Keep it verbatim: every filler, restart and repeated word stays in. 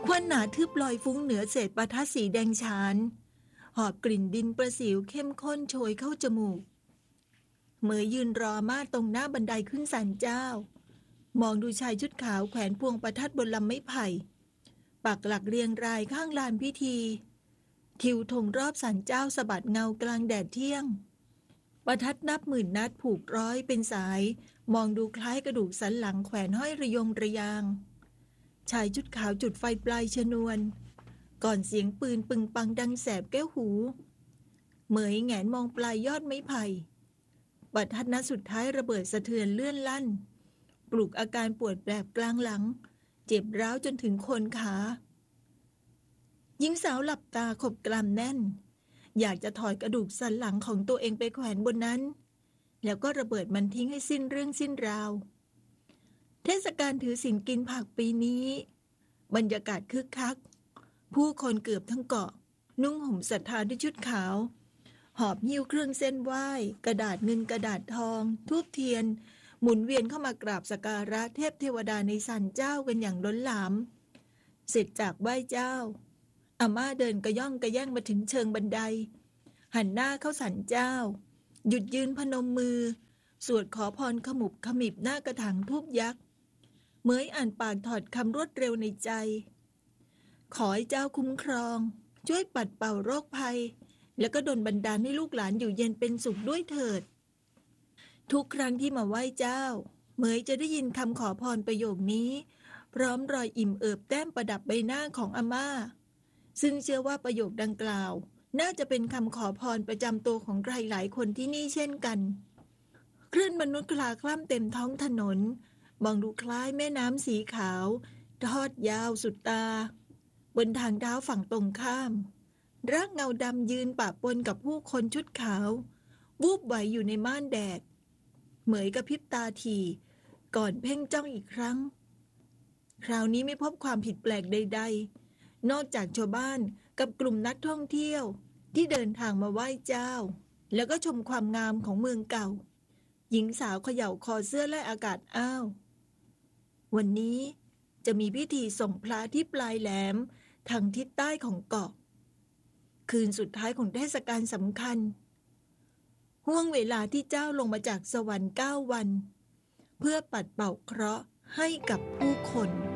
ควันหนาทึบลอยฟุ้งเหนือเศษปะทัดสีแดงฉานหอบกลิ่นดินประสิวเข้มข้นโชยเข้าจมูกเหมยยืนรอมาตรงหน้าบันไดขึ้นศาลเจ้ามองดูชายชุดขาวแขวนพวงประทัดบนลำไม้ไผ่ปักหลักเรียงรายข้างลานพิธีทิวธงรอบศาลเจ้าสะบัดเงากลางแดดเที่ยงประทัดนับหมื่นนัดผูกร้อยเป็นสายมองดูคล้ายกระดูกสันหลังแขวนห้อยระยงระยางชายชุดขาวจุดไฟปลายชนวนก่อนเสียงปืนปึงปังดังแสบแก้วหูเหมยแงนมองปลายยอดไม้ไผ่ประทัดนัดสุดท้ายระเบิดสะเทือนเลื่อนลั่นปลุกอาการปวดแปลบกลางหลังเจ็บร้าวจนถึงโคนขาหญิงสาวหลับตาขบกรามแน่นอยากจะถอดกระดูกสันหลังของตัวเองไปแขวนบนนั้นแล้วก็ระเบิดมันทิ้งให้สิ้นเรื่องสิ้นราวเทศกาลถือศีลกินผักปีนี้บรรยากาศคึกคักผู้คนเกือบทั้งเกาะนุ่งห่มศรัทธาด้วยชุดขาวหอบหิ้วเครื่องเส้นไหว้กระดาษเงินกระดาษทองธูปเทียนหมุนเวียนเข้ามากราบสักการะเทพเทวดาในศาลเจ้ากันอย่างล้นหลามเสร็จจากไหว้เจ้าอาม่าเดินกระย่องกระแย่งมาถึงเชิงบันไดหันหน้าเข้าศาลเจ้าหยุดยืนพนมมือสวดขอพรขมุบขมิบหน้ากระถางทูปยักษ์เหมยอ่านปากถอดคำรวดเร็วในใจขอให้เจ้าคุ้มครองช่วยปัดเป่าโรคภัยแล้วก็ดลบันดาลให้ลูกหลานอยู่เย็นเป็นสุขด้วยเถิดทุกครั้งที่มาไหว้เจ้าเหมยจะได้ยินคำขอพรประโยคนี้พร้อมรอยอิ่มเอิบแต้มประดับใบหน้าของอาม่าซึ่งเชื่อว่าประโยคดังกล่าวน่าจะเป็นคำขอพรประจำตัวของใครหลายคนที่นี่เช่นกันคลื่นมนุษย์คลาคล่ำเต็มท้องถนนมองดูคล้ายแม่น้ำสีขาวทอดยาวสุดตาบนทางเท้าฝั่งตรงข้ามร่างเงาดำยืนปะปนกับผู้คนชุดขาววูบไหวอยู่ในม่านแดดเหมยกระพริบตาถี่ก่อนเพ่งจ้องอีกครั้งคราวนี้ไม่พบความผิดแปลกใดๆนอกจากชาวบ้านกับกลุ่มนักท่องเที่ยวที่เดินทางมาไหว้เจ้าแล้วก็ชมความงามของเมืองเก่าหญิงสาวเขย่าคอเสื้อและอากาศอ้าววันนี้จะมีพิธีส่งพระที่ปลายแหลมทางทิศใต้ของเกาะคืนสุดท้ายของเทศกาลสำคัญห่วงเวลาที่เจ้าลงมาจากสวรรค์เก้าวันเพื่อปัดเป่าเคราะห์ให้กับผู้คน